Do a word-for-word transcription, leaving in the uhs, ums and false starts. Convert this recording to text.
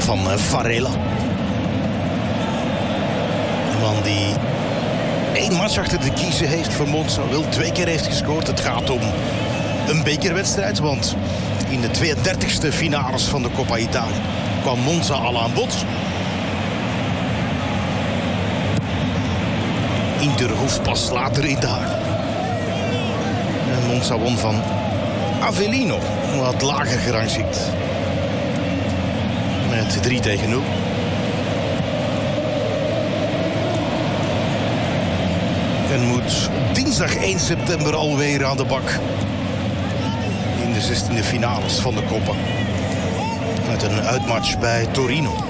van uh, Varela. Een man die één match achter de kiezen heeft voor Monza. Wel twee keer heeft gescoord. Het gaat om een bekerwedstrijd, want in de tweeëndertigste finales van de Coppa Italia kwam Monza al aan bod. Inter hoeft pas later in daar. En Monza won van Avellino, wat lager gerangeerd. Met drie tegen nul. En moet dinsdag één september alweer aan de bak. In de zestiende finales van de Coppa. Met een uitmatch bij Torino.